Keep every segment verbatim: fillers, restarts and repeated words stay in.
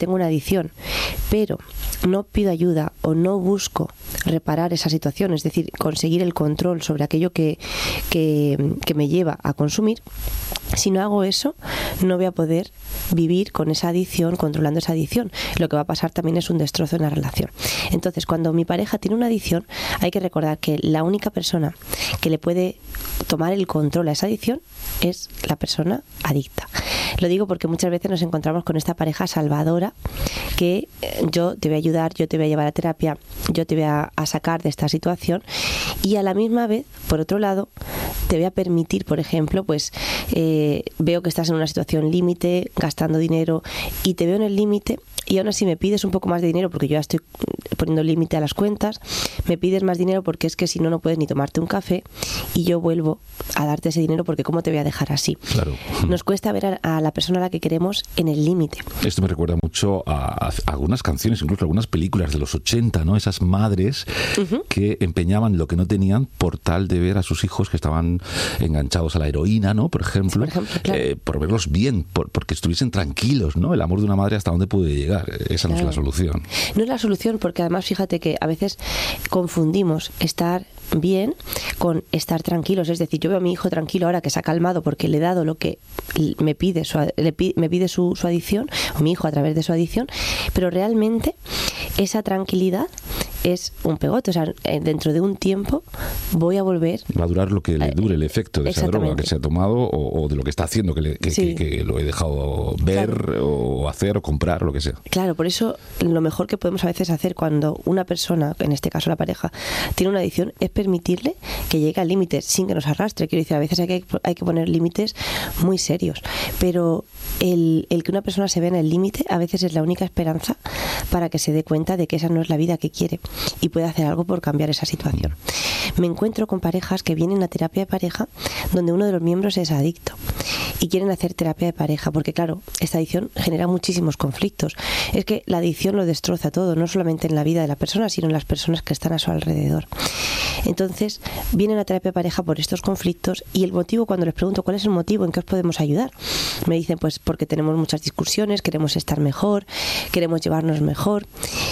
tengo una adicción, pero no pido ayuda o no busco reparar esa situación, es decir, conseguir el control sobre aquello que, que, que me lleva a consumir, si no hago eso, no voy a poder vivir con esa adicción, controlando esa adicción. Lo que va a pasar también es un destrozo en la relación. Entonces, cuando mi pareja tiene una adicción, hay que recordar que la única persona que le puede tomar el control a esa adicción es la persona adicta. Lo digo porque muchas veces nos encontramos con esta pareja salvadora que yo te voy a ayudar, yo te voy a llevar a terapia, yo te voy a, a sacar de esta situación, y a la misma vez, por otro lado, te voy a permitir, por ejemplo, pues eh, veo que estás en una situación límite, gastando dinero, y te veo en el límite, y aún así me pides un poco más de dinero porque yo ya estoy poniendo límite a las cuentas, me pides más dinero porque es que si no, no puedes ni tomarte un café, y yo vuelvo a darte ese dinero porque ¿cómo te voy a dejar así? Claro. Nos cuesta ver a, a la persona a la que queremos en el límite. Esto me recuerda mucho a, a algunas canciones, incluso algunas películas de los ochenta, ¿no? Esas madres uh-huh. que empeñaban lo que no tenían por tal de ver a sus hijos que estaban enganchados a la heroína, ¿no? Por ejemplo, sí, por, ejemplo claro. eh, por verlos bien, por, porque estuviesen tranquilos, ¿no? El amor de una madre hasta dónde puede llegar. Esa claro. no es la solución. No es la solución, porque además fíjate que a veces confundimos estar bien con estar tranquilos. Es decir, yo veo a mi hijo tranquilo ahora que se ha calmado porque le he dado lo que me pide su, le pide, me pide su, su adicción, o mi hijo a través de su adicción, pero realmente esa tranquilidad es un pegote. O sea, dentro de un tiempo voy a volver... Va a durar lo que le dure el efecto de esa droga que se ha tomado, o, o de lo que está haciendo, que, le, que, sí. que, que lo he dejado ver, claro. o hacer, o comprar, o lo que sea. Claro, por eso lo mejor que podemos a veces hacer cuando una persona, en este caso la pareja, tiene una adicción, es permitirle que llegue al límite sin que nos arrastre. Quiero decir, a veces hay que, hay que poner límites muy serios, pero el, el que una persona se vea en el límite a veces es la única esperanza para que se dé cuenta de que esa no es la vida que quiere y puede hacer algo por cambiar esa situación. Me encuentro con parejas que vienen a terapia de pareja donde uno de los miembros es adicto y quieren hacer terapia de pareja porque, claro, esta adicción genera muchísimos conflictos. Es que la adicción lo destroza todo, no solamente en la vida de la persona, sino en las personas que están a su alrededor. Entonces, vienen a terapia de pareja por estos conflictos, y el motivo, cuando les pregunto cuál es el motivo, en qué os podemos ayudar, me dicen, pues porque tenemos muchas discusiones, queremos estar mejor, queremos llevarnos mejor.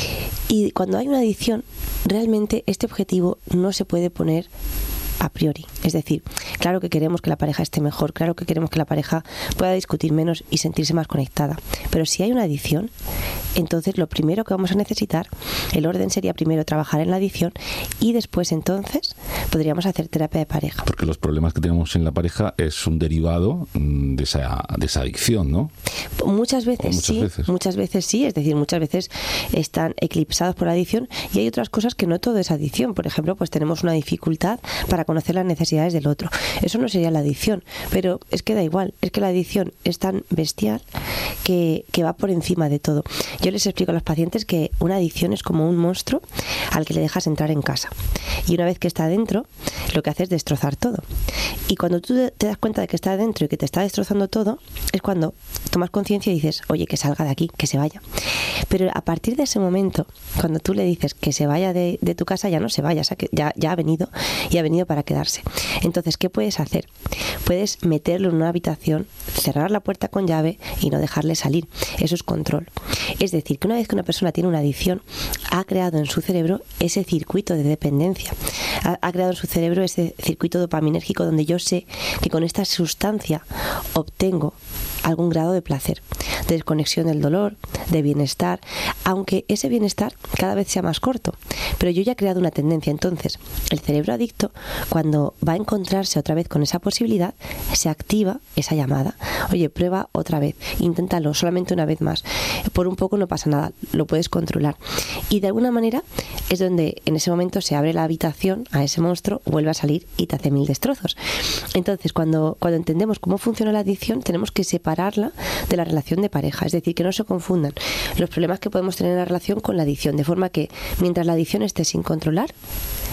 Y cuando hay una adicción, realmente este objetivo no se puede poner a priori. Es decir, claro que queremos que la pareja esté mejor, claro que queremos que la pareja pueda discutir menos y sentirse más conectada. Pero si hay una adicción, entonces lo primero que vamos a necesitar, el orden sería primero trabajar en la adicción y después entonces podríamos hacer terapia de pareja. Porque los problemas que tenemos en la pareja es un derivado de esa, de esa adicción, ¿no? Muchas veces muchas sí, veces. muchas veces sí, es decir, muchas veces están eclipsados por la adicción, y hay otras cosas que no todo es adicción. Por ejemplo, pues tenemos una dificultad para conocer las necesidades del otro. Eso no sería la adicción, pero es que da igual, es que la adicción es tan bestial que, que va por encima de todo. Yo les explico a los pacientes que una adicción es como un monstruo al que le dejas entrar en casa, y una vez que está dentro, lo que hace es destrozar todo. Y cuando tú te das cuenta de que está dentro y que te está destrozando todo, es cuando tomas conciencia y dices, oye, que salga de aquí, que se vaya. Pero a partir de ese momento, cuando tú le dices que se vaya de, de tu casa, ya no se vaya, o sea, que ya, ya ha venido, y ha venido para quedarse. Entonces, ¿qué puedes hacer? Puedes meterlo en una habitación, cerrar la puerta con llave y no dejarle salir. Eso es control. Es decir, que una vez que una persona tiene una adicción, ha creado en su cerebro ese circuito de dependencia. Ha, ha creado en su cerebro ese circuito dopaminérgico donde yo sé que con esta sustancia obtengo algún grado de placer, de desconexión del dolor, de bienestar, aunque ese bienestar cada vez sea más corto. Pero yo ya he creado una tendencia. Entonces, el cerebro adicto, cuando va a encontrarse otra vez con esa posibilidad, se activa esa llamada. Oye, prueba otra vez, inténtalo solamente una vez más. Por un poco no pasa nada, lo puedes controlar. Y de alguna manera es donde en ese momento se abre la habitación a ese monstruo, vuelve a salir y te hace mil destrozos. Entonces, cuando, cuando entendemos cómo funciona la adicción, tenemos que separarla de la relación de pareja. Es decir, que no se confundan los problemas que podemos tener en la relación con la adicción, de forma que mientras la adicción esté sin controlar,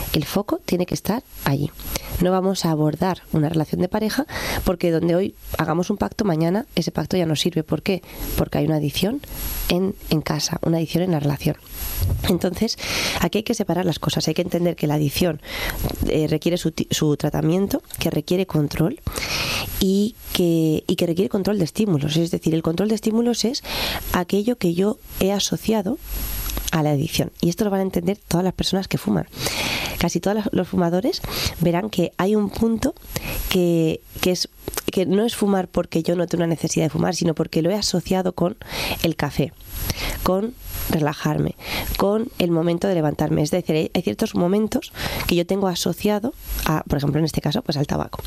el foco tiene que estar allí. No vamos a abordar una relación de pareja porque donde hoy hagamos un pacto, mañana ese pacto ya no sirve. ¿Por qué? Porque hay una adicción en, en casa, una adicción en la relación. Entonces, aquí hay que separar las cosas. Hay que entender que la adicción eh, requiere su, su tratamiento, que requiere control y que, y que requiere control de estímulos. Es decir, el control de estímulos es aquello que yo he asociado a la adicción. Y esto lo van a entender todas las personas que fuman. Casi todos los fumadores verán que hay un punto que, que es que no es fumar porque yo no tengo una necesidad de fumar, sino porque lo he asociado con el café, con relajarme, con el momento de levantarme. Es decir, hay, hay ciertos momentos que yo tengo asociado a, por ejemplo, en este caso, pues al tabaco.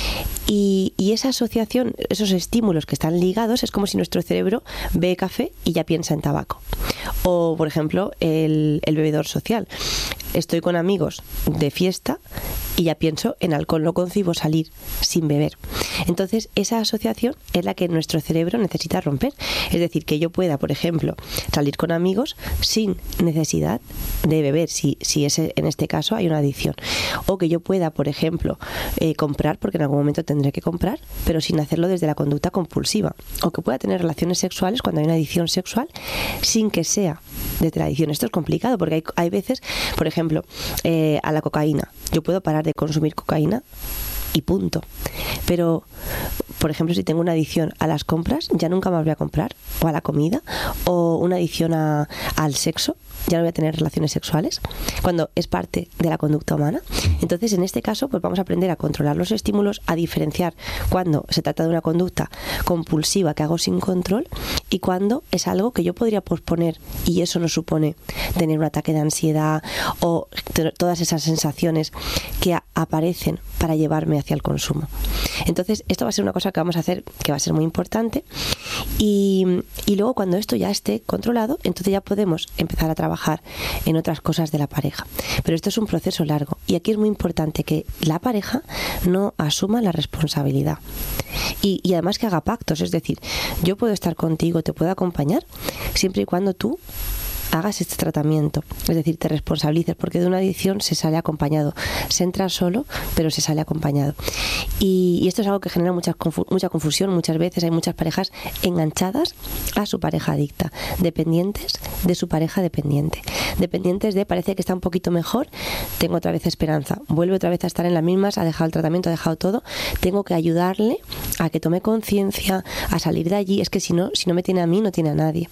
Y, y esa asociación, esos estímulos que están ligados, es como si nuestro cerebro ve café y ya piensa en tabaco. O, por ejemplo, el, el bebedor social. Estoy con amigos de fiesta y ya pienso en alcohol, no concibo salir sin beber. Entonces, esa asociación es la que nuestro cerebro necesita romper. Es decir, que yo pueda, por ejemplo, salir con amigos sin necesidad de beber, si, si ese, en este caso hay una adicción. O que yo pueda, por ejemplo, eh, comprar, porque en algún momento tendré que comprar, pero sin hacerlo desde la conducta compulsiva. O que pueda tener relaciones sexuales cuando hay una adicción sexual sin que sea desde la adicción. Esto es complicado porque hay, hay veces, por ejemplo, eh, a la cocaína. Yo puedo parar de consumir cocaína y punto. Pero, por ejemplo, si tengo una adicción a las compras, ya nunca más voy a comprar, o a la comida, o una adicción a, al sexo, ya no voy a tener relaciones sexuales, cuando es parte de la conducta humana. Entonces, en este caso, pues vamos a aprender a controlar los estímulos, a diferenciar cuando se trata de una conducta compulsiva que hago sin control y cuando es algo que yo podría posponer y eso no supone tener un ataque de ansiedad o todas esas sensaciones que a- aparecen para llevarme hacia el consumo. Entonces, esto va a ser una cosa que vamos a hacer que va a ser muy importante y, y luego cuando esto ya esté controlado, entonces ya podemos empezar a trabajar en otras cosas de la pareja. Pero esto es un proceso largo y aquí es muy importante que la pareja no asuma la responsabilidad y, y además que haga pactos. Es decir, yo puedo estar contigo, te puedo acompañar siempre y cuando tú hagas este tratamiento, es decir, te responsabilices, porque de una adicción se sale acompañado, se entra solo, pero se sale acompañado. Y, y esto es algo que genera mucha, confu- mucha confusión. Muchas veces hay muchas parejas enganchadas a su pareja adicta, dependientes de su pareja dependiente, dependientes de parece que está un poquito mejor, tengo otra vez esperanza, vuelve otra vez a estar en las mismas, ha dejado el tratamiento, ha dejado todo, tengo que ayudarle a que tome conciencia, a salir de allí, es que si no, si no me tiene a mí, no tiene a nadie.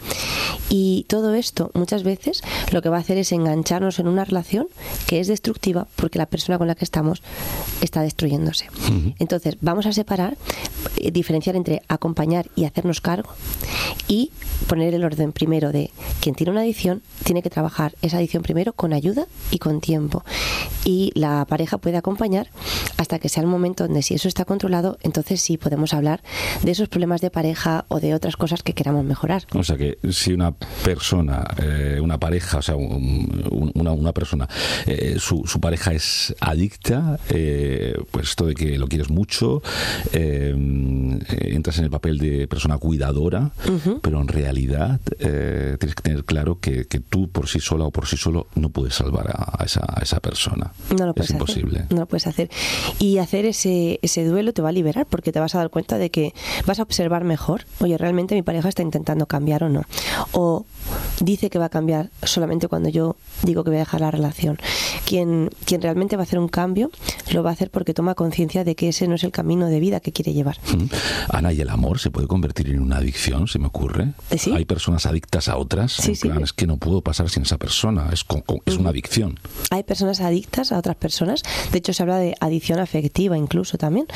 Y todo esto muchas veces lo que va a hacer es engancharnos en una relación que es destructiva porque la persona con la que estamos está destruyéndose. Uh-huh. Entonces vamos a separar, eh, diferenciar entre acompañar y hacernos cargo y poner el orden primero de quien tiene una adicción tiene que trabajar esa adicción primero con ayuda y con tiempo, y la pareja puede acompañar hasta que sea el momento donde si eso está controlado, entonces sí podemos hablar de esos problemas de pareja o de otras cosas que queramos mejorar. O sea que si una persona, eh, una pareja, o sea, un, una, una persona, eh, su, su pareja es adicta, eh, pues esto de que lo quieres mucho, eh, entras en el papel de persona cuidadora, uh-huh. pero en realidad eh, tienes que tener claro que, que tú por sí sola o por sí solo no puedes salvar a, a, esa, a esa persona. No lo puedes es imposible. Hacer, no lo puedes hacer. Y hacer ese, ese duelo te va a liberar porque te vas a dar cuenta de que vas a observar mejor, oye, realmente mi pareja está intentando cambiar o no. O dice que va a cambiar solamente cuando yo digo que voy a dejar la relación. Quien, quien realmente va a hacer un cambio lo va a hacer porque toma conciencia de que ese no es el camino de vida que quiere llevar. Mm. Ana, ¿y el amor se puede convertir en una adicción? Se me ocurre. ¿Sí? Hay personas adictas a otras. Sí, en sí. plan, es que no puedo pasar sin esa persona. Es, con, con, es una adicción. Hay personas adictas a otras personas. De hecho, se habla de adicción afectiva incluso también.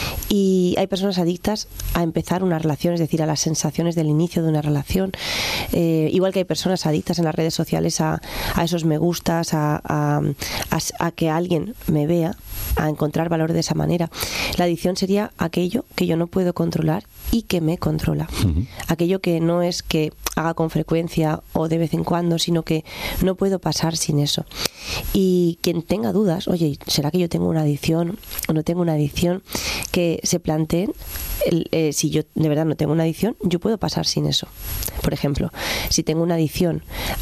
Y hay personas adictas a empezar una relación, es decir, a las sensaciones del inicio de una relación. Eh, igual que hay personas adictas en las redes sociales a, a esos me gustas, a, a, a, a que alguien me vea, a encontrar valor de esa manera. La adicción sería aquello que yo no puedo controlar y que me controla. Uh-huh. Aquello que no es que haga con frecuencia o de vez en cuando, sino que no puedo pasar sin eso. Y quien tenga dudas, oye, ¿será que yo tengo una adicción o no tengo una adicción? Que se planteen, el, eh, si yo de verdad no tengo una adicción, yo puedo pasar sin eso. Por ejemplo, si tengo una adicción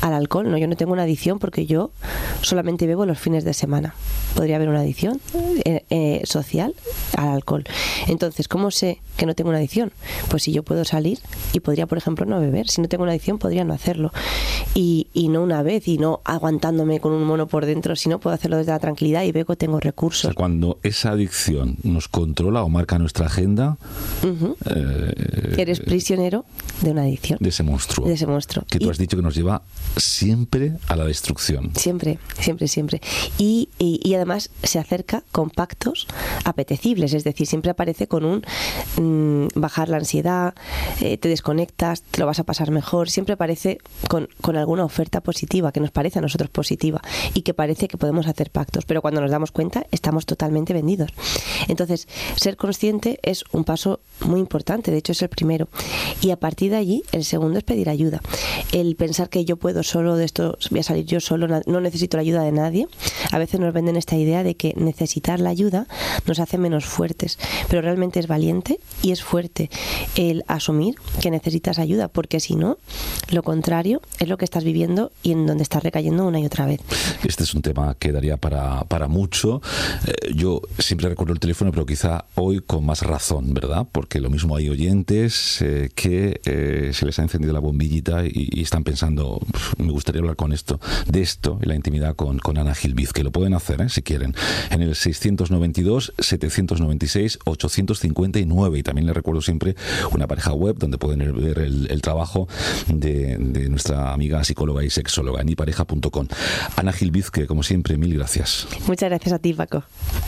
al alcohol. No, yo no tengo una adicción porque yo solamente bebo los fines de semana. Podría haber una adicción eh, eh, social al alcohol. Entonces, ¿cómo sé que no tengo una adicción? Pues si yo puedo salir y podría, por ejemplo, no beber. Si no tengo una adicción, podría no hacerlo. Y, y no una vez, y no aguantándome con un mono por dentro, sino puedo hacerlo desde la tranquilidad y veo que tengo recursos. O sea, cuando esa adicción nos controla o marca nuestra agenda, uh-huh. eh, eres prisionero de una adicción. De ese monstruo. De ese monstruo. Que tú y, has dicho que nos lleva siempre a la destrucción. Siempre, siempre, siempre. Y, y, y además se acerca con pactos apetecibles, es decir, siempre aparece con un mmm, bajar la ansiedad, eh, te desconectas, te lo vas a pasar mejor, siempre aparece con, con alguna oferta positiva, que nos parece a nosotros positiva y que parece que podemos hacer pactos, pero cuando nos damos cuenta estamos totalmente vendidos. Entonces, ser consciente es un paso muy importante, de hecho es el primero. Y a partir de allí, el segundo es pedir ayuda. El pensar que yo puedo solo de esto, voy a salir yo solo, no necesito la ayuda de nadie. A veces nos venden esta idea de que necesitar la ayuda nos hace menos fuertes, pero realmente es valiente y es fuerte el asumir que necesitas ayuda, porque si no, lo contrario es lo que estás viviendo y en donde estás recayendo una y otra vez. Este es un tema que daría para, para mucho. Eh, yo siempre recuerdo el teléfono, pero quizá hoy con más razón, ¿verdad? Porque lo mismo hay oyentes eh, que eh, se les ha encendido la bombillita y, y están pensando, me gustaría hablar con esto, de esto, en la intimidad con, con Ana Gil Vizque. Lo pueden hacer, ¿eh? Si quieren, en el seiscientos noventa y dos, setecientos noventa y seis, ochocientos cincuenta y nueve. Y también les recuerdo siempre una pareja web donde pueden ver el, el trabajo de, de nuestra amiga psicóloga y sexóloga, nipareja punto com. Ana Gil Vizque, como siempre, mil gracias. Muchas gracias a ti, Paco.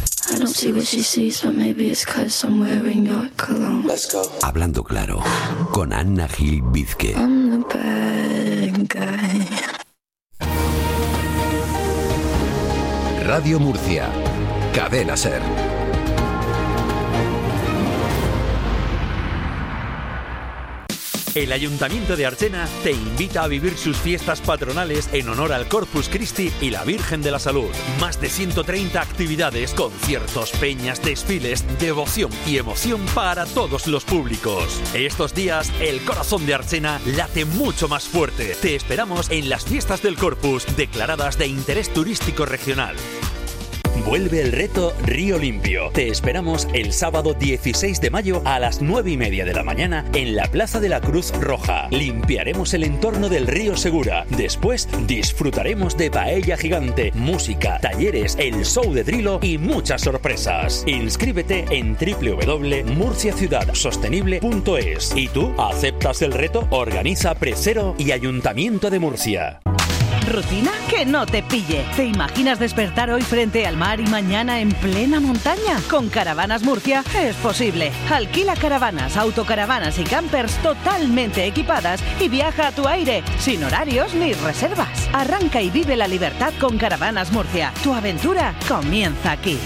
Hablando claro, con Ana Gil Vizque. Radio Murcia, Cadena Ser. El Ayuntamiento de Archena te invita a vivir sus fiestas patronales en honor al Corpus Christi y la Virgen de la Salud. Más de ciento treinta actividades, conciertos, peñas, desfiles, devoción y emoción para todos los públicos. Estos días, el corazón de Archena late mucho más fuerte. Te esperamos en las fiestas del Corpus, declaradas de interés turístico regional. Vuelve el reto Río Limpio. Te esperamos el sábado dieciséis de mayo a las nueve y media de la mañana en la Plaza de la Cruz Roja. Limpiaremos el entorno del río Segura. Después disfrutaremos de paella gigante, música, talleres, el show de Drilo y muchas sorpresas. Inscríbete en doble u doble u doble punto murcia ciudad sostenible punto es. ¿Y tú aceptas el reto? Organiza Presero y Ayuntamiento de Murcia. ¿Rutina? Que no te pille. ¿Te imaginas despertar hoy frente al mar y mañana en plena montaña? Con Caravanas Murcia es posible. Alquila caravanas, autocaravanas y campers totalmente equipadas y viaja a tu aire, sin horarios ni reservas. Arranca y vive la libertad con Caravanas Murcia. Tu aventura comienza aquí.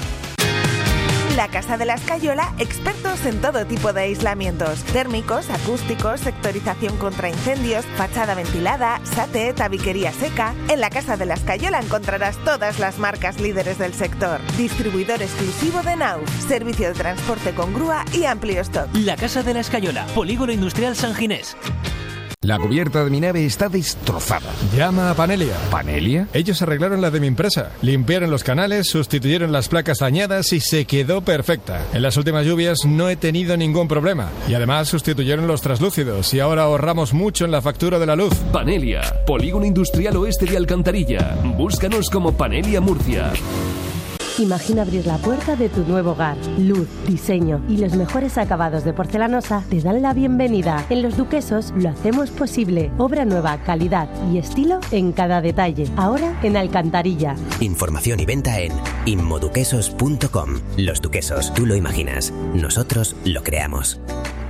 La Casa de la Escayola, expertos en todo tipo de aislamientos, térmicos, acústicos, sectorización contra incendios, fachada ventilada, SATE, tabiquería seca. En la Casa de la Escayola encontrarás todas las marcas líderes del sector. Distribuidor exclusivo de Nauf, servicio de transporte con grúa y amplio stock. La Casa de la Escayola, Polígono Industrial San Ginés. La cubierta de mi nave está destrozada. Llama a Panelia. ¿Panelia? Ellos arreglaron la de mi empresa. Limpiaron los canales, sustituyeron las placas dañadas y se quedó perfecta. En las últimas lluvias no he tenido ningún problema. Y además sustituyeron los traslúcidos y ahora ahorramos mucho en la factura de la luz. Panelia, Polígono Industrial Oeste de Alcantarilla. Búscanos como Panelia Murcia. Imagina abrir la puerta de tu nuevo hogar. Luz, diseño y los mejores acabados de porcelanosa te dan la bienvenida. En Los Duquesos lo hacemos posible. Obra nueva, calidad y estilo en cada detalle. Ahora en Alcantarilla. Información y venta en inmoduquesos punto com. Los Duquesos, tú lo imaginas. Nosotros lo creamos.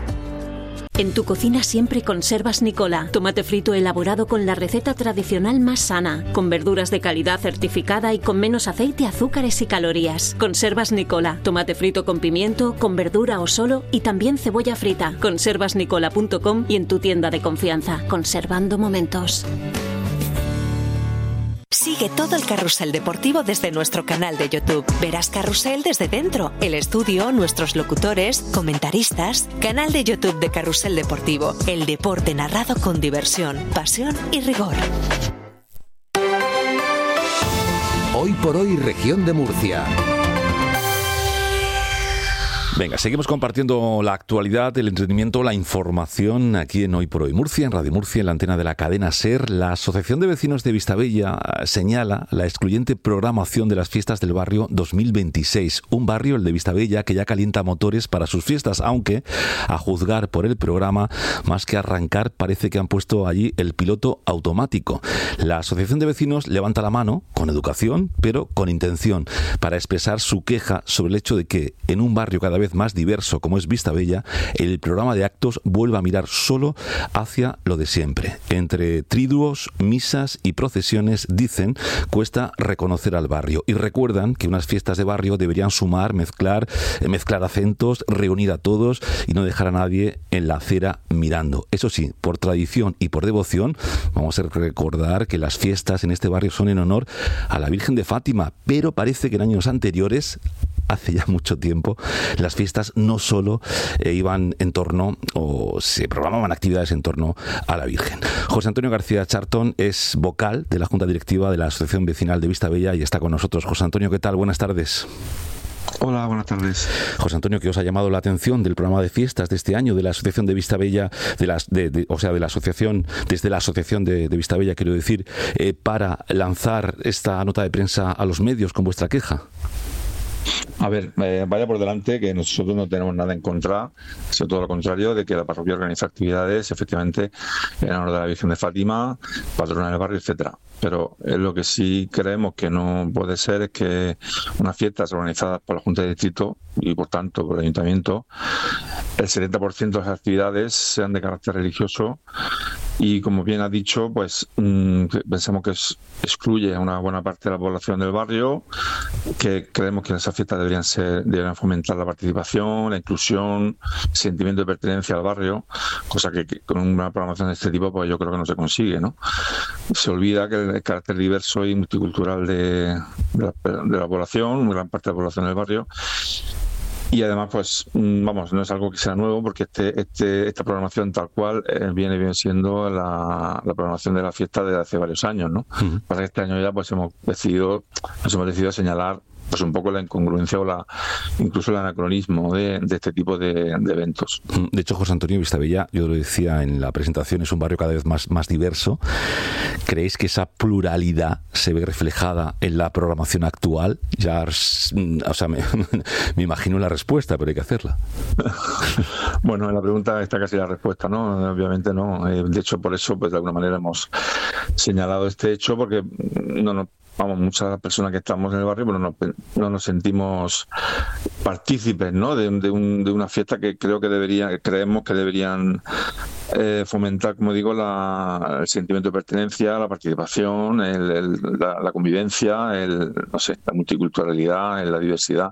En tu cocina siempre conservas Nicola. Tomate frito elaborado con la receta tradicional más sana, con verduras de calidad certificada y con menos aceite, azúcares y calorías. Conservas Nicola. Tomate frito con pimiento, con verdura o solo y también cebolla frita. conservas nicola punto com y en tu tienda de confianza. Conservando momentos. Sigue todo el carrusel deportivo desde nuestro canal de YouTube. Verás Carrusel desde dentro, el estudio, nuestros locutores, comentaristas. Canal de YouTube de Carrusel Deportivo. El deporte narrado con diversión, pasión y rigor. Hoy por hoy, región de Murcia. Venga, seguimos compartiendo la actualidad, el entretenimiento, la información aquí en Hoy por Hoy Murcia, en Radio Murcia, en la antena de la cadena SER. La Asociación de Vecinos de Vistabella señala la excluyente programación de las fiestas del barrio dos mil veintiséis. Un barrio, el de Vistabella, que ya calienta motores para sus fiestas, aunque, a juzgar por el programa, más que arrancar, parece que han puesto allí el piloto automático. La Asociación de Vecinos levanta la mano, con educación, pero con intención, para expresar su queja sobre el hecho de que, en un barrio cada vez más diverso como es Vistabella, el programa de actos vuelve a mirar solo hacia lo de siempre. Entre triduos, misas y procesiones, dicen, cuesta reconocer al barrio, y recuerdan que unas fiestas de barrio deberían sumar, mezclar, mezclar acentos, reunir a todos y no dejar a nadie en la acera mirando. Eso sí, por tradición y por devoción, vamos a recordar que las fiestas en este barrio son en honor a la Virgen de Fátima, pero parece que en años anteriores, hace ya mucho tiempo, las fiestas no solo eh, iban en torno o se programaban actividades en torno a la Virgen. José Antonio García Chartón es vocal de la Junta Directiva de la Asociación Vecinal de Vistabella y está con nosotros. José Antonio, ¿qué tal? Buenas tardes. Hola, buenas tardes. José Antonio, ¿qué os ha llamado la atención del programa de fiestas de este año de la Asociación de Vistabella, de las, de, de, o sea, de la asociación, desde la Asociación de, de Vistabella, quiero decir, eh, para lanzar esta nota de prensa a los medios con vuestra queja? A ver, eh, vaya por delante que nosotros no tenemos nada en contra, sobre todo lo contrario, de que la parroquia organiza actividades, efectivamente, en honor de la Virgen de Fátima, patrona del barrio, etcétera. Pero eh, lo que sí creemos que no puede ser es que unas fiestas organizadas por la Junta de Distrito y, por tanto, por el Ayuntamiento, el setenta por ciento de las actividades sean de carácter religioso y, como bien ha dicho, pues mmm, pensamos que es, excluye a una buena parte de la población del barrio, que creemos que esas fiestas deberían ser deberían fomentar la participación, la inclusión, el sentimiento de pertenencia al barrio, cosa que, que con una programación de este tipo pues yo creo que no se consigue, ¿no? Se olvida que el carácter diverso y multicultural de, de, la, de la población, una gran parte de la población del barrio. Y además, pues, vamos, no es algo que sea nuevo, porque este, este, esta programación tal cual eh, viene, viene siendo la, la programación de la fiesta desde hace varios años, ¿no? Uh-huh. Para que este año ya pues hemos decidido, nos hemos decidido señalar pues un poco la incongruencia o la incluso el anacronismo de, de este tipo de, de eventos. De hecho, José Antonio, Vistabella, yo lo decía en la presentación, es un barrio cada vez más, más diverso. ¿Creéis que esa pluralidad se ve reflejada en la programación actual? Ya, o sea, me, me imagino la respuesta, pero hay que hacerla. Bueno, en la pregunta está casi la respuesta, ¿no? Obviamente no. De hecho, por eso, pues de alguna manera hemos señalado este hecho, porque no nos Vamos, muchas personas que estamos en el barrio, pero no, no nos sentimos partícipes, ¿no? De, de, un, de una fiesta que creo que debería, creemos que deberían eh, fomentar, como digo, la, el sentimiento de pertenencia, la participación, el, el, la, la convivencia, el, no sé, la multiculturalidad, la diversidad,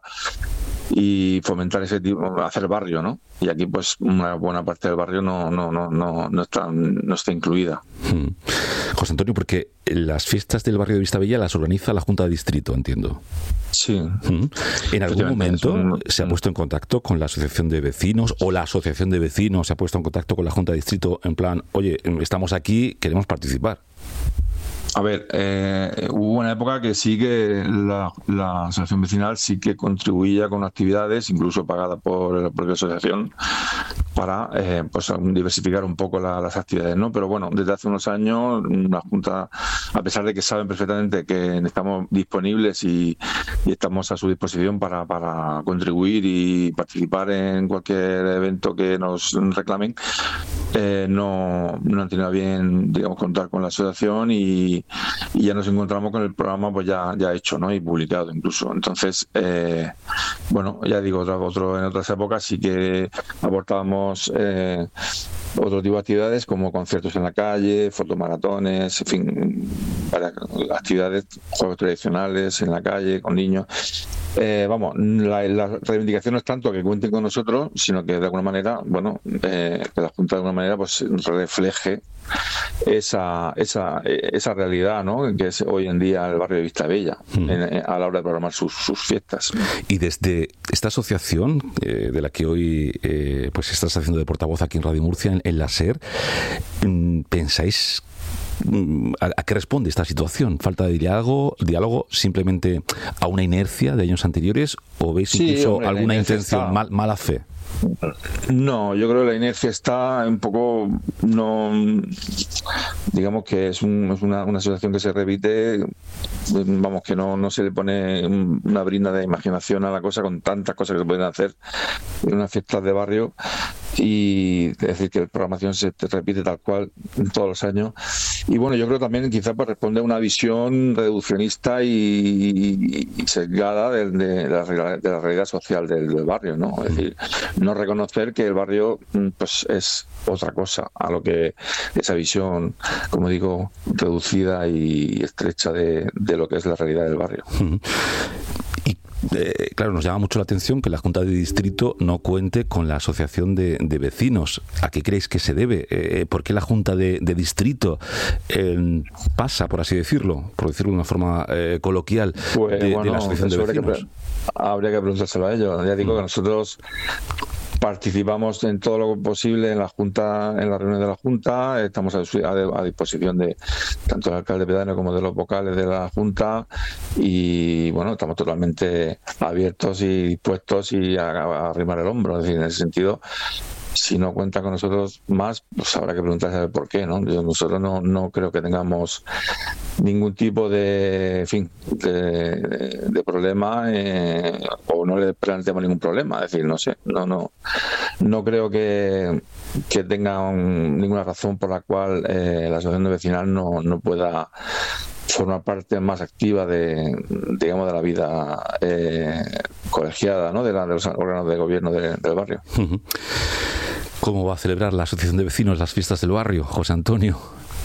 y fomentar ese tipo, hacer barrio, ¿no? Y aquí pues una buena parte del barrio no no no no no está no está incluida. Hmm. José Antonio, porque las fiestas del barrio de Vistabella las organiza la Junta de Distrito, entiendo. Sí. Hmm. ¿En algún momento un... se ha puesto en contacto con la asociación de vecinos o la asociación de vecinos se ha puesto en contacto con la Junta de Distrito en plan, oye, estamos aquí, queremos participar? A ver, eh, hubo una época que sí que la, la asociación vecinal sí que contribuía con actividades, incluso pagadas por la propia asociación, para eh, pues diversificar un poco la, las actividades, ¿no? Pero bueno, desde hace unos años la Junta, a pesar de que saben perfectamente que estamos disponibles y, y estamos a su disposición para, para contribuir y participar en cualquier evento que nos reclamen, eh, no, no han tenido bien, digamos, contar con la asociación y, y ya nos encontramos con el programa pues ya, ya hecho, ¿no? Y publicado incluso. Entonces, eh, bueno, ya digo, otro, otro en otras épocas sí que aportábamos Eh, otro tipo de actividades como conciertos en la calle, fotomaratones, en fin, para actividades, juegos tradicionales en la calle con niños. Eh, vamos, la, la reivindicación no es tanto que cuenten con nosotros, sino que de alguna manera, bueno, eh, que la Junta de alguna manera pues refleje esa esa esa realidad, ¿no?, que es hoy en día el barrio de Vistabella, mm. en, en, a la hora de programar sus, sus fiestas. Y desde esta asociación eh, de la que hoy eh, pues estás haciendo de portavoz aquí en Radio Murcia, en, en la SER, ¿pensáis ¿A, ¿A qué responde esta situación? ¿Falta de diálogo, diálogo simplemente a una inercia de años anteriores o veis sí, incluso hombre, alguna intención, está... mal, mala fe? No, yo creo que la inercia está un poco, no, digamos que es, un, es una, una situación que se repite, vamos, que no, no se le pone una brinda de imaginación a la cosa con tantas cosas que se pueden hacer en unas fiestas de barrio, y es decir, que la programación se repite tal cual todos los años. Y bueno, yo creo también quizás pues responde a una visión reduccionista y, y sesgada de, de, la, de la realidad social del, del barrio, ¿no? Es decir, no reconocer que el barrio pues es otra cosa a lo que esa visión, como digo, reducida y estrecha de, de lo que es la realidad del barrio. Y eh, claro, nos llama mucho la atención que la Junta de Distrito no cuente con la asociación de, de vecinos. ¿A qué creéis que se debe? Eh, ¿Por qué la Junta de, de Distrito eh, pasa, por así decirlo, por decirlo de una forma eh, coloquial, pues, de, bueno, de la asociación de vecinos? Que, habría que preguntárselo a ellos. Ya digo mm. que nosotros participamos en todo lo posible en la Junta, en las reuniones de la Junta, estamos a, a, a disposición de tanto del alcalde pedáneo como de los vocales de la Junta, y bueno, estamos totalmente abiertos y dispuestos y a, a arrimar el hombro. Es decir, en ese sentido, si no cuenta con nosotros más, pues habrá que preguntarse por qué, ¿no? Yo, nosotros no, no creo que tengamos ningún tipo de, en fin, de, de, de problema, eh, o no le planteamos ningún problema. Es decir, no sé, no, no, no creo que, que tenga un, ninguna razón por la cual eh, la asociación vecinal no, no pueda formar parte más activa de, digamos, de la vida eh, colegiada, ¿no?, de, la, de los órganos de gobierno de, del barrio. Uh-huh. ¿Cómo va a celebrar la asociación de vecinos las fiestas del barrio, José Antonio?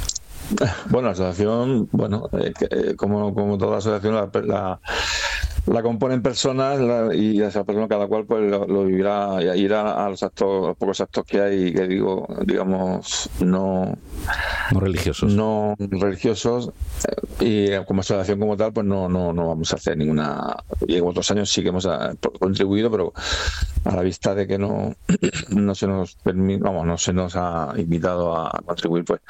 Bueno, la asociación, bueno, eh, eh, como, como toda asociación, la, la, la componen personas, la, y esa persona cada cual pues lo, lo vivirá, y irá a los actos, a los pocos actos que hay, que digo, digamos, no no religiosos, no religiosos, eh, y como asociación como tal, pues no, no, no vamos a hacer ninguna. Y en otros años sí que hemos a, contribuido, pero a la vista de que no, no se nos permite, vamos, no se nos ha invitado a contribuir, pues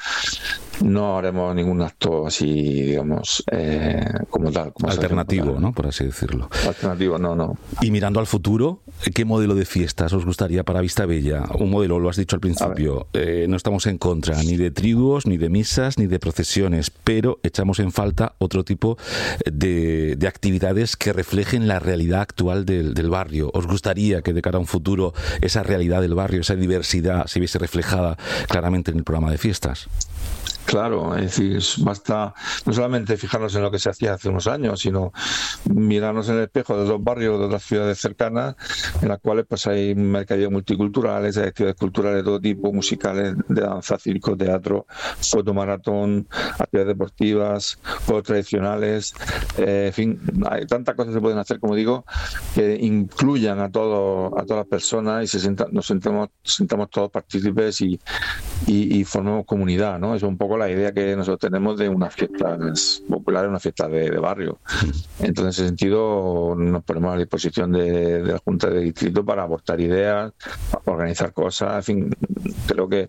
no haremos ningún acto así, digamos, eh, como tal. Como alternativo, ¿no?, por así decirlo. Alternativo, no, no. Y mirando al futuro, ¿qué modelo de fiestas os gustaría para Vistabella? Un modelo, lo has dicho al principio, eh, no estamos en contra ni de triduos, ni de misas, ni de procesiones, pero echamos en falta otro tipo de, de actividades que reflejen la realidad actual del, del barrio. ¿Os gustaría que de cara a un futuro esa realidad del barrio, esa diversidad, se viese reflejada claramente en el programa de fiestas? Claro, es decir, basta no solamente fijarnos en lo que se hacía hace unos años, sino mirarnos en el espejo de otros barrios, de otras ciudades cercanas, en las cuales pues hay mercadillos multiculturales, hay actividades culturales de todo tipo, musicales, de danza, circo, teatro, fotomaratón, actividades deportivas, juegos tradicionales, eh, en fin, hay tantas cosas que se pueden hacer, como digo, que incluyan a todo, a todas las personas y se sienta, nos sentamos, sentamos todos partícipes y, y, y formemos comunidad, ¿no? Eso es un poco la idea que nosotros tenemos de unas fiestas populares, una fiesta de, de barrio. Entonces, en ese sentido, nos ponemos a disposición de, de la Junta de Distrito para aportar ideas, para organizar cosas, en fin, creo que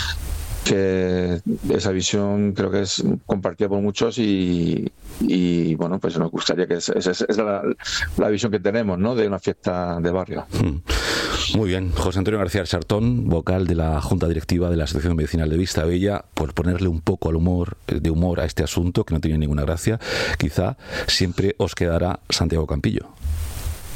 que esa visión creo que es compartida por muchos y, y bueno, pues nos gustaría que esa, esa es la, la visión que tenemos, ¿no?, de una fiesta de barrio. Muy bien, José Antonio García Sartón, vocal de la Junta Directiva de la Asociación Vecinal de Vistabella, por ponerle un poco al humor, de humor a este asunto que no tiene ninguna gracia, quizá siempre os quedará Santiago Campillo.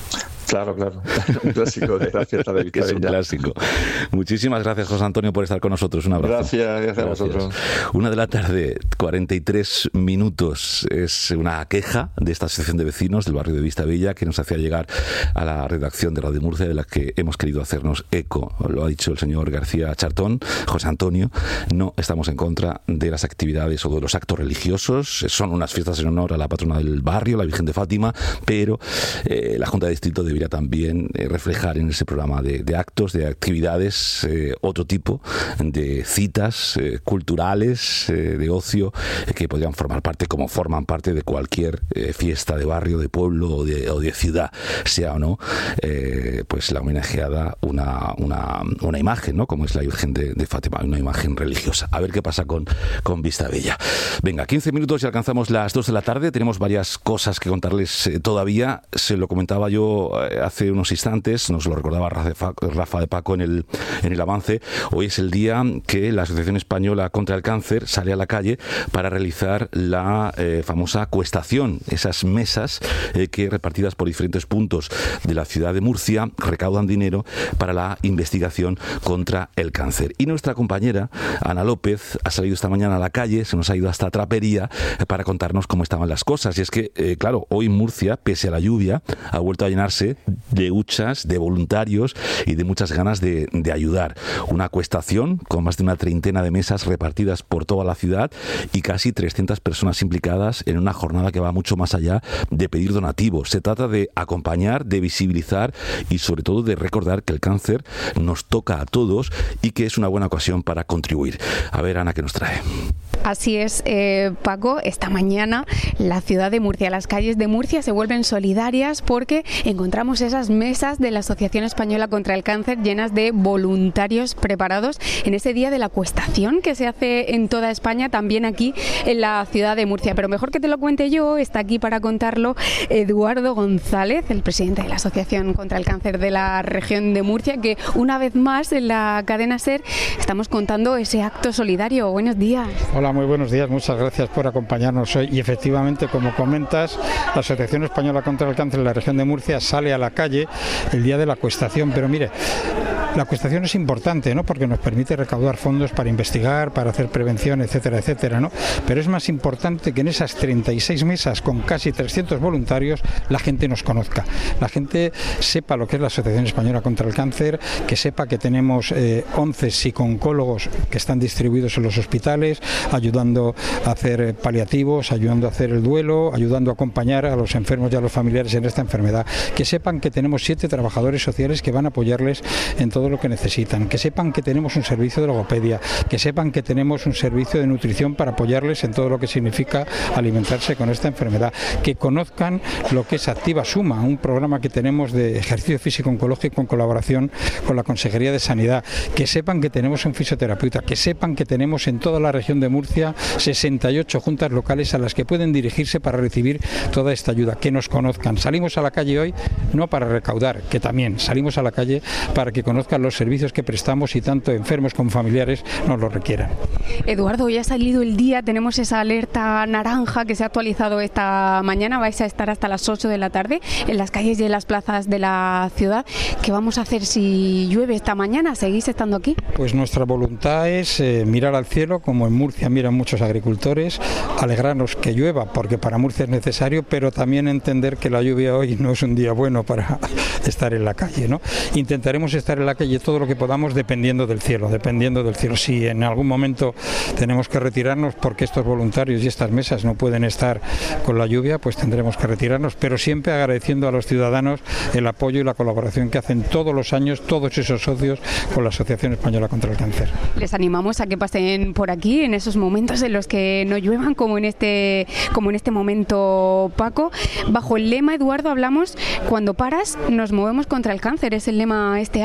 Claro, claro. Un clásico de la fiesta de Vistabella. Es un clásico. Muchísimas gracias, José Antonio, por estar con nosotros. Un abrazo. Gracias, gracias, gracias a vosotros. Una de la tarde, cuarenta y tres minutos. Es una queja de esta asociación de vecinos del barrio de Vistabella que nos hacía llegar a la redacción de Radio Murcia, de la que hemos querido hacernos eco. Lo ha dicho el señor García Chartón, José Antonio. No estamos en contra de las actividades o de los actos religiosos. Son unas fiestas en honor a la patrona del barrio, la Virgen de Fátima, pero eh, la Junta de Distrito debería también eh, reflejar en ese programa de, de actos, de actividades, eh, otro tipo de citas eh, culturales, eh, de ocio, eh, que podrían formar parte, como forman parte de cualquier eh, fiesta de barrio, de pueblo o de, o de ciudad, sea o no, eh, pues la homenajeada una, una, una imagen, ¿no? Como es la Virgen de, de Fátima, una imagen religiosa. A ver qué pasa con, con Vistabella. Venga, quince minutos y alcanzamos las dos de la tarde. Tenemos varias cosas que contarles eh, todavía. Se lo comentaba yo hace unos instantes, nos lo recordaba Rafa de Paco en el, en el avance. Hoy es el día que la Asociación Española contra el Cáncer sale a la calle para realizar la eh, famosa cuestación, esas mesas eh, que repartidas por diferentes puntos de la ciudad de Murcia recaudan dinero para la investigación contra el cáncer. Y nuestra compañera Ana López ha salido esta mañana a la calle, se nos ha ido hasta Trapería eh, para contarnos cómo estaban las cosas. Y es que, eh, claro, hoy Murcia, pese a la lluvia, ha vuelto a llenarse de huchas, de voluntarios y de muchas ganas de, de ayudar. Una cuestación con más de una treintena de mesas repartidas por toda la ciudad y casi trescientas personas implicadas en una jornada que va mucho más allá de pedir donativos. Se trata de acompañar, de visibilizar y sobre todo de recordar que el cáncer nos toca a todos y que es una buena ocasión para contribuir. A ver, Ana, ¿qué nos trae? Así es, eh, Paco, esta mañana la ciudad de Murcia, las calles de Murcia se vuelven solidarias porque encontramos esas mesas de la Asociación Española contra el Cáncer llenas de voluntarios preparados en ese día de la cuestación que se hace en toda España, también aquí en la ciudad de Murcia. Pero mejor que te lo cuente yo, está aquí para contarlo Eduardo González, el presidente de la Asociación contra el Cáncer de la región de Murcia, que una vez más en la cadena SER estamos contando ese acto solidario. Buenos días. Hola, muy buenos días, muchas gracias por acompañarnos hoy. Y efectivamente, como comentas, la Asociación Española contra el Cáncer de la región de Murcia sale a la calle el día de la cuestación, pero mire, la cuestación es importante, ¿no? Porque nos permite recaudar fondos para investigar, para hacer prevención, etcétera, etcétera, ¿no? Pero es más importante que en esas treinta y seis mesas con casi trescientos voluntarios la gente nos conozca, la gente sepa lo que es la Asociación Española contra el Cáncer, que sepa que tenemos eh, once psico-oncólogos que están distribuidos en los hospitales, ayudando a hacer paliativos, ayudando a hacer el duelo, ayudando a acompañar a los enfermos y a los familiares en esta enfermedad, que sepan que tenemos siete trabajadores sociales que van a apoyarles en todo lo que necesitan, que sepan que tenemos un servicio de logopedia, que sepan que tenemos un servicio de nutrición para apoyarles en todo lo que significa alimentarse con esta enfermedad, que conozcan lo que es Activa Suma, un programa que tenemos de ejercicio físico oncológico en colaboración con la Consejería de Sanidad, que sepan que tenemos un fisioterapeuta, que sepan que tenemos en toda la región de Murcia sesenta y ocho juntas locales a las que pueden dirigirse para recibir toda esta ayuda, que nos conozcan. Salimos a la calle hoy no para recaudar, que también salimos a la calle para que conozcan los servicios que prestamos y tanto enfermos como familiares nos lo requieran. Eduardo, hoy ha salido el día, tenemos esa alerta naranja que se ha actualizado esta mañana, vais a estar hasta las ocho de la tarde en las calles y en las plazas de la ciudad. ¿Qué vamos a hacer si llueve esta mañana? ¿Seguís estando aquí? Pues nuestra voluntad es eh, mirar al cielo, como en Murcia miran muchos agricultores, alegrarnos que llueva, porque para Murcia es necesario, pero también entender que la lluvia hoy no es un día bueno para estar en la calle, ¿no? Intentaremos estar en la calle todo lo que podamos dependiendo del cielo, dependiendo del cielo. Si en algún momento tenemos que retirarnos porque estos voluntarios y estas mesas no pueden estar con la lluvia, pues tendremos que retirarnos, pero siempre agradeciendo a los ciudadanos el apoyo y la colaboración que hacen todos los años todos esos socios con la Asociación Española contra el Cáncer. Les animamos a que pasen por aquí en esos momentos en los que no lluevan, como en este como en este momento, Paco. Bajo el lema, Eduardo, hablamos: cuando paras nos movemos contra el cáncer, es el lema este año.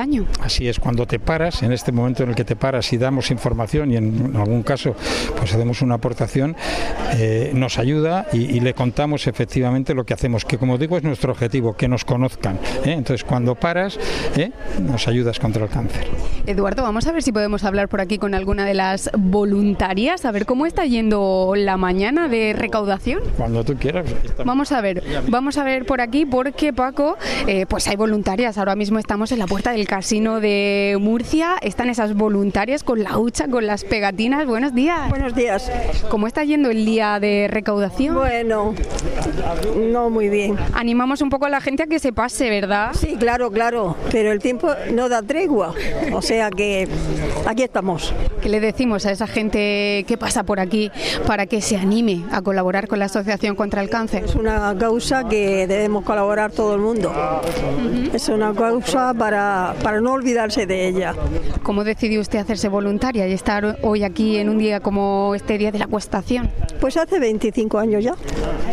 Así es, cuando te paras, en este momento en el que te paras y damos información y en algún caso pues hacemos una aportación, eh, nos ayuda y, y le contamos efectivamente lo que hacemos, que como digo es nuestro objetivo, que nos conozcan, ¿eh? Entonces cuando paras, ¿eh? nos ayudas contra el cáncer. Eduardo, vamos a ver si podemos hablar por aquí con alguna de las voluntarias, a ver cómo está yendo la mañana de recaudación. Cuando tú quieras. Vamos a ver, vamos a ver por aquí porque, Paco, eh, pues hay voluntarias. Ahora mismo estamos en la puerta del casino de Murcia, están esas voluntarias con la hucha, con las pegatinas. Buenos días. Buenos días. ¿Cómo está yendo el día de recaudación? Bueno, no muy bien. Animamos un poco a la gente a que se pase, ¿verdad? Sí, claro, claro, pero el tiempo no da tregua, o sea que aquí estamos. ¿Qué le decimos a esa gente que pasa por aquí para que se anime a colaborar con la Asociación contra el Cáncer? Es una causa que debemos colaborar todo el mundo. Uh-huh. Es una causa para, para no olvidarse de ella. ¿Cómo decidió usted hacerse voluntaria y estar hoy aquí en un día como este día de la acuestación? Pues hace veinticinco años ya.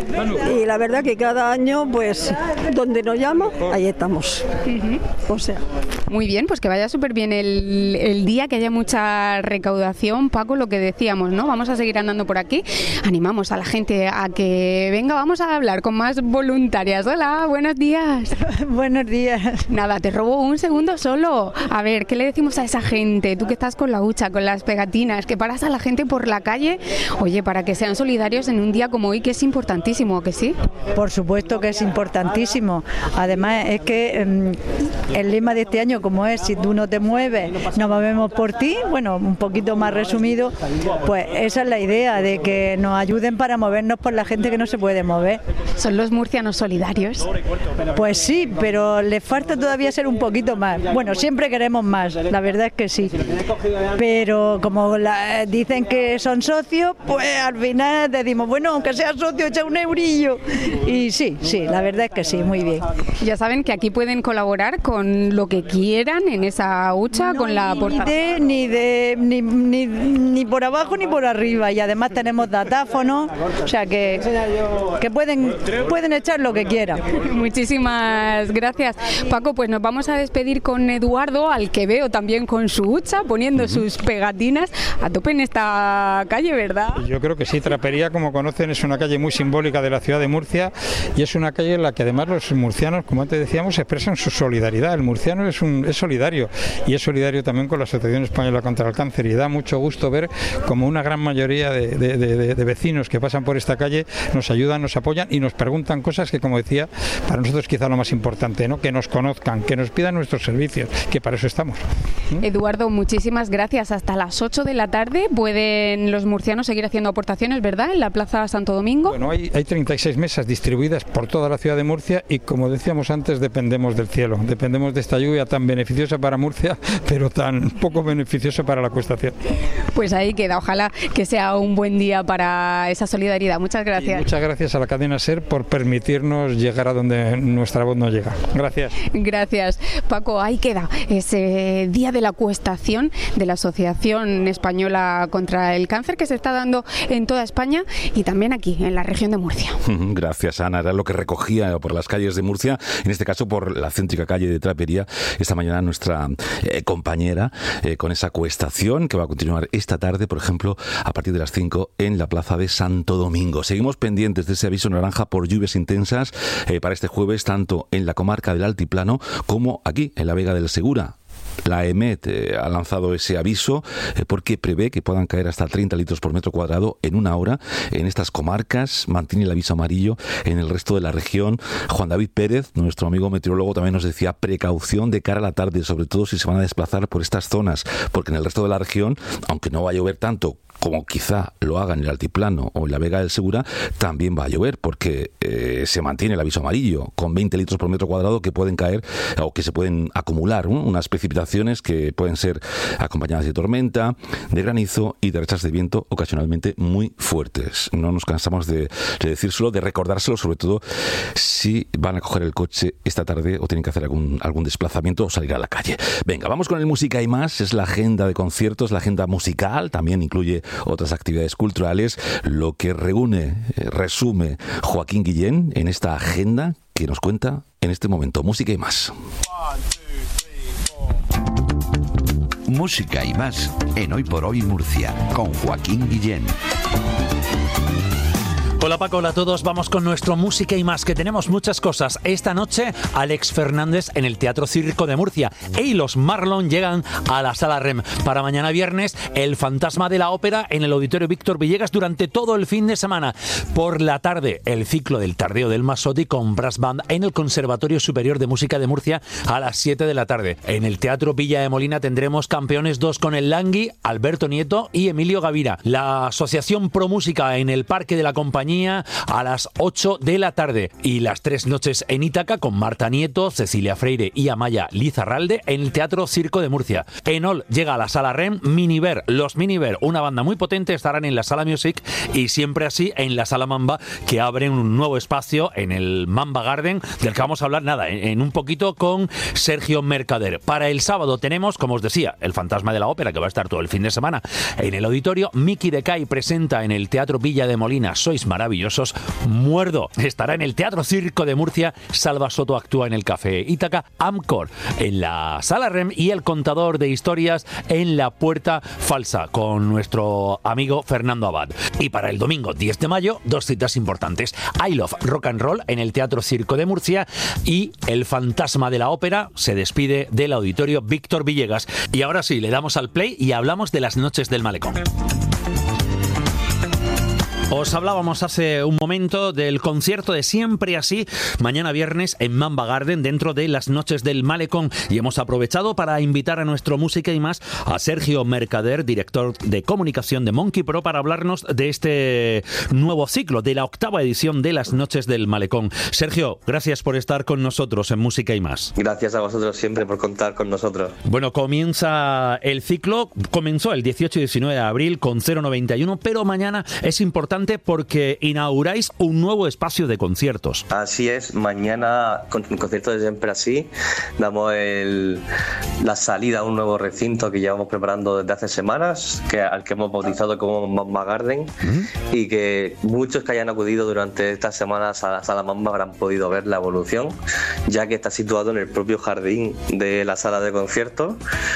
Y la verdad que cada año, pues, donde nos llama, ahí estamos. Uh-huh. O sea. Muy bien, pues que vaya súper bien el, el día, que haya mucha recaudación. Paco, lo que decíamos, ¿no? Vamos a seguir andando por aquí. Animamos a la gente a que venga, vamos a hablar con más voluntarias. Hola, buenos días. Buenos días. Nada, te robo un segundo solo. A ver, ¿qué le decimos a esa gente? Tú que estás con la hucha, con las pegatinas, que paras a la gente por la calle, oye, para que sean solidarios en un día como hoy, que es importantísimo, ¿que sí? Por supuesto que es importantísimo. Además, es que um, el lema de este año, como es, si tú no te mueves, nos movemos por ti, bueno, un poquito más resumido, pues esa es la idea, de que nos ayuden para movernos por la gente que no se puede mover. ¿Son los murcianos solidarios? Pues sí, pero les falta todavía ser un poquito más. Bueno, siempre queremos más, la verdad es que sí. Pero como la, dicen que son socios, pues al final decimos, bueno, aunque sea socio, echa un eurillo. Y sí, sí, la verdad es que sí, muy bien. Ya saben que aquí pueden colaborar con lo que quieran en esa hucha, no, con la portada. Ni de, ni, de ni, ni, ni por abajo ni por arriba. Y además tenemos datáfonos, o sea que, que pueden, pueden echar lo que quieran. Muchísimas gracias. Paco, pues nos vamos a despedir con Eduardo, al que veo también con su hucha, poniendo uh-huh. sus pegatinas a tope en esta calle, ¿verdad? Yo creo que sí. Trapería, como conocen, es una calle muy simbólica de la ciudad de Murcia y es una calle en la que además los murcianos, como antes decíamos, expresan su solidaridad. El murciano es, un, es solidario y es solidario también con la Asociación Española contra el Cáncer, y da mucho gusto ver como una gran mayoría de, de, de, de vecinos que pasan por esta calle nos ayudan, nos apoyan y nos preguntan cosas que, como decía, para nosotros quizá lo más importante, ¿no? Que nos conozcan, que nos pidan nuestros servicios, que para eso estamos. ¿Mm? Eduardo, muchísimas gracias. Hasta las ocho de la tarde pueden los murcianos seguir haciendo aportaciones, ¿verdad?, en la Plaza Santo Domingo. Bueno, hay, hay treinta y seis mesas distribuidas por toda la ciudad de Murcia y, como decíamos antes, dependemos del cielo, dependemos de esta lluvia tan beneficiosa para Murcia, pero tan poco beneficiosa para la acuestación. Pues ahí queda, ojalá que sea un buen día para esa solidaridad. Muchas gracias. Y muchas gracias a la cadena SER por permitirnos llegar a donde nuestra voz no llega. Gracias. Gracias. Paco, ahí queda ese día de la acuestación de la Asociación Española contra el Cáncer, que se está dando en toda España y también aquí, en la región de Murcia. Gracias, Ana. Era lo que recogía por las calles de Murcia, en este caso por la céntrica calle de Trapería, esta mañana nuestra eh, compañera, eh, con esa acuestación que va a continuar esta tarde, por ejemplo, a partir de las cinco en la Plaza de Santo Domingo. Seguimos pendientes de ese aviso naranja por lluvias intensas eh, para este jueves, tanto en la comarca del Altiplano como aquí, en la Vega del Segura. La EMET eh, ha lanzado ese aviso eh, porque prevé que puedan caer hasta treinta litros por metro cuadrado en una hora en estas comarcas. Mantiene el aviso amarillo en el resto de la región. Juan David Pérez, nuestro amigo meteorólogo, también nos decía precaución de cara a la tarde, sobre todo si se van a desplazar por estas zonas, porque en el resto de la región, aunque no va a llover tanto como quizá lo haga en el Altiplano o en la Vega del Segura, también va a llover, porque eh, se mantiene el aviso amarillo con veinte litros por metro cuadrado que pueden caer o que se pueden acumular, ¿no? Unas precipitaciones que pueden ser acompañadas de tormenta, de granizo y de rachas de viento ocasionalmente muy fuertes. No nos cansamos de, de decírselo, de recordárselo, sobre todo si van a coger el coche esta tarde o tienen que hacer algún, algún desplazamiento o salir a la calle. Venga, vamos con el Música y Más. Es la agenda de conciertos, la agenda musical, también incluye otras actividades culturales, lo que reúne, eh, resume Joaquín Guillén en esta agenda que nos cuenta en este momento. Música y Más. One, two, three, four. Música y más en Hoy por Hoy Murcia, con Joaquín Guillén. Hola Paco, hola a todos, vamos con nuestro Música y más, que tenemos muchas cosas. Esta noche, Alex Fernández en el Teatro Circo de Murcia y los Marlon llegan a la Sala Rem. Para mañana viernes, El Fantasma de la Ópera en el Auditorio Víctor Villegas durante todo el fin de semana. Por la tarde, el ciclo del Tardeo del Masotti con Brass Band en el Conservatorio Superior de Música de Murcia a las siete de la tarde. En el Teatro Villa de Molina tendremos Campeones dos con el Langui, Alberto Nieto y Emilio Gavira. La Asociación Pro Música en el Parque de la Compañía a las ocho de la tarde, y las tres noches en Ítaca con Marta Nieto, Cecilia Freire y Amaya Lizarralde en el Teatro Circo de Murcia. Enol llega a la Sala Rem. Miniver, los Miniver, una banda muy potente, estarán en la Sala Music y Siempre Así en la Sala Mamba, que abren un nuevo espacio en el Mamba Garden, del que vamos a hablar nada, en, en un poquito con Sergio Mercader. Para el sábado tenemos, como os decía, El Fantasma de la Ópera, que va a estar todo el fin de semana en el auditorio. Miki Decay presenta en el Teatro Villa de Molina Sois Maravillosos. Muerdo estará en el Teatro Circo de Murcia. Salva Soto actúa en el Café Ítaca. Amcor en la Sala Rem y El Contador de Historias en la Puerta Falsa con nuestro amigo Fernando Abad. Y para el domingo diez de mayo, dos citas importantes. I Love Rock and Roll en el Teatro Circo de Murcia y El Fantasma de la Ópera se despide del Auditorio Víctor Villegas. Y ahora sí, le damos al play y hablamos de las noches del Malecón. Os hablábamos hace un momento del concierto de Siempre Así, mañana viernes en Mamba Garden, dentro de las noches del Malecón. Y hemos aprovechado para invitar a nuestro Música y Más a Sergio Mercader, director de comunicación de Monkey Pro, para hablarnos de este nuevo ciclo, de la octava edición de las noches del Malecón. Sergio, gracias por estar con nosotros en Música y Más. Gracias a vosotros siempre por contar con nosotros. Bueno, comienza el ciclo, comenzó el dieciocho y diecinueve de abril con cero noventa y uno, pero mañana es importante porque inauguráis un nuevo espacio de conciertos. Así es, mañana con el concierto de Siempre Así damos el, la salida a un nuevo recinto que llevamos preparando desde hace semanas, que, al que hemos bautizado como Mamba Garden, ¿Mm? y que muchos que hayan acudido durante estas semanas a la Sala Mamba habrán podido ver la evolución, ya que está situado en el propio jardín de la sala de conciertos,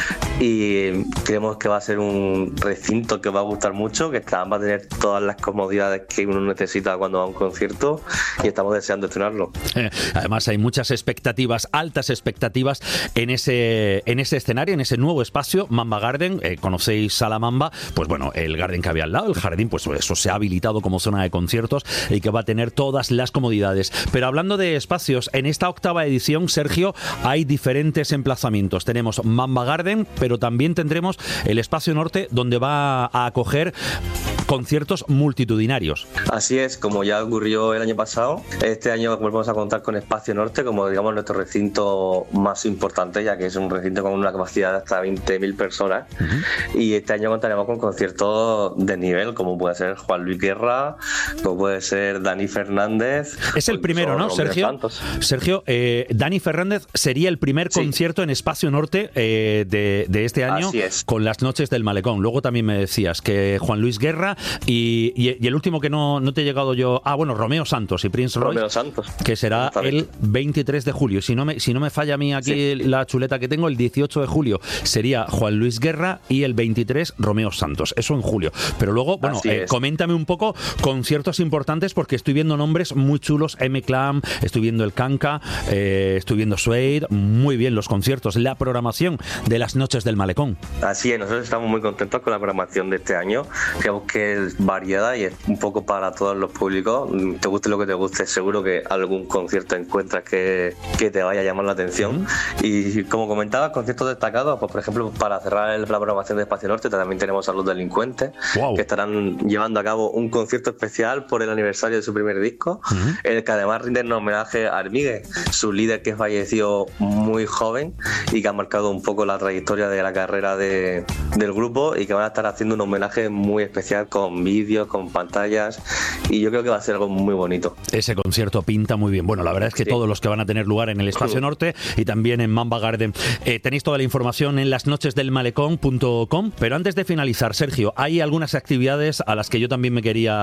y creemos que va a ser un recinto que va a gustar mucho, que está, va a tener todas las comodidades que uno necesita cuando va a un concierto, y estamos deseando estrenarlo. Eh, además hay muchas expectativas, altas expectativas en ese en ese escenario, en ese nuevo espacio, Mamba Garden. Eh, conocéis Sala Mamba, pues bueno, el Garden que había al lado, el jardín, pues eso se ha habilitado como zona de conciertos y que va a tener todas las comodidades. Pero hablando de espacios, en esta octava edición, Sergio, hay diferentes emplazamientos. Tenemos Mamba Garden, pero también tendremos el espacio norte, donde va a acoger conciertos multitudinarios. Así es, como ya ocurrió el año pasado, este año volvemos a contar con Espacio Norte como, digamos, nuestro recinto más importante, ya que es un recinto con una capacidad de hasta veinte mil personas. Uh-huh. Y este año contaremos con conciertos de nivel, como puede ser Juan Luis Guerra, como puede ser Dani Fernández. Es el primero, ¿no, Sergio? Santos. Sergio, eh, Dani Fernández sería el primer sí. concierto en Espacio Norte eh, de, de este año con las noches del Malecón. Luego también me decías que Juan Luis Guerra y, y, y el último que no, no te he llegado yo... Ah, bueno, Romeo Santos y Prince Royce. Romeo Santos. Que será el veintitrés de julio. Si no me, si no me falla a mí aquí sí. la chuleta que tengo, el dieciocho de julio sería Juan Luis Guerra y el veintitrés Romeo Santos. Eso en julio. Pero luego, bueno, eh, coméntame un poco conciertos importantes, porque estoy viendo nombres muy chulos. M-Clam, estoy viendo el Kanka, eh, estoy viendo Suede. Muy bien los conciertos, la programación de las noches del Malecón. Así es, nosotros estamos muy contentos con la programación de este año. Creemos que es variada y es un poco para todos los públicos. Te guste lo que te guste, seguro que algún concierto encuentras que, que te vaya a llamar la atención. Uh-huh. Y como comentabas, conciertos destacados, pues por ejemplo, para cerrar el, la programación de Espacio Norte también tenemos a Los Delincuentes, wow. que estarán llevando a cabo un concierto especial por el aniversario de su primer disco, uh-huh. en el que además rinden homenaje a Armigue, su líder, que falleció muy joven y que ha marcado un poco la trayectoria de la carrera de, del grupo, y que van a estar haciendo un homenaje muy especial con vídeos, con pantallas, y yo creo que va a ser algo muy bonito. Ese concierto pinta muy bien. Bueno, la verdad es que sí. todos los que van a tener lugar en el Espacio Norte y también en Mamba Garden. Eh, tenéis toda la información en las noches del malecón punto com, pero antes de finalizar, Sergio, hay algunas actividades a las que yo también me quería referir.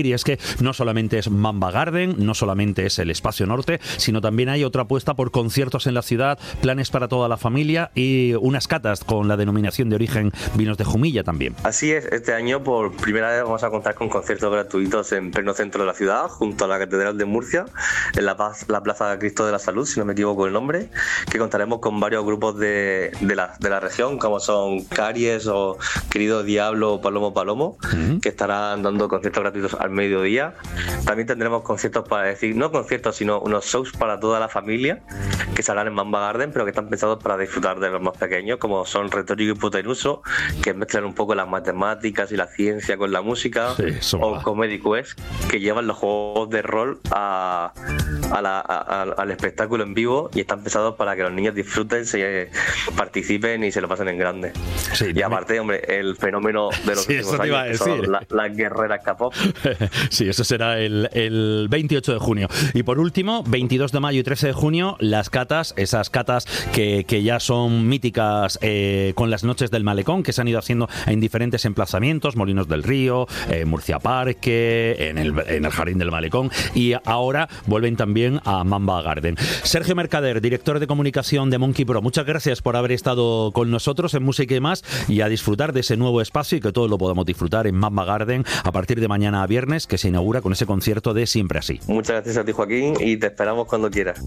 conseguir, y es que no solamente es Mamba Garden, no solamente es el Espacio Norte, sino también hay otra apuesta por conciertos en la ciudad, planes para toda la familia y unas catas con la denominación de origen Vinos de Jumilla también. Así es, este año por primera vez vamos a contar con conciertos gratuitos en pleno centro de la ciudad, junto a la Catedral de Murcia, en la, Paz, la Plaza Cristo de la Salud, si no me equivoco el nombre, que contaremos con varios grupos de, de, la, de la región, como son Caries o Querido Diablo o Palomo Palomo, uh-huh. que estarán dando conciertos gratuitos al mediodía. También tendremos conciertos para decir, no conciertos, sino unos shows para toda la familia, que se harán en Mamba Garden, pero que están pensados para disfrutar de los más pequeños, como son Retórico y Hipotenuso, que mezclan un poco las matemáticas y la ciencia con la música, sí, o Comedy Quest, que llevan los juegos de rol a, a la, a, a, al espectáculo en vivo, y están pensados para que los niños disfruten, se participen y se lo pasen en grande. Sí, y aparte, hombre, el fenómeno de los sí, últimos años, que son la, las guerreras K-pop. Sí, eso será el, el veintiocho de junio. Y por último, veintidós de mayo y trece de junio, las catas, esas catas que, que ya son míticas eh, con las noches del Malecón, que se han ido haciendo en diferentes emplazamientos, Molinos del Río, eh, Murcia Parque, en el, en el Jardín del Malecón, y ahora vuelven también a Mamba Garden. Sergio Mercader, director de comunicación de Monkey Pro, muchas gracias por haber estado con nosotros en Música y Más, y a disfrutar de ese nuevo espacio, y que todos lo podamos disfrutar en Mamba Garden a partir de mañana a viernes, que se inaugura con ese concierto de Siempre Así. Muchas gracias a ti, Joaquín, y te esperamos cuando quieras.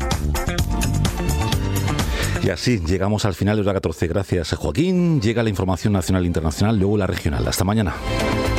Y así llegamos al final de hora catorce. Gracias, Joaquín. Llega la información nacional e internacional, luego la regional. Hasta mañana.